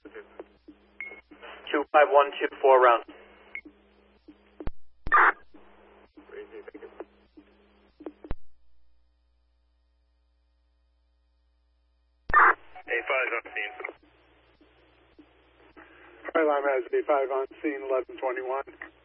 25124 round. A5 on scene. Fire alarm has A5 on scene, 1121.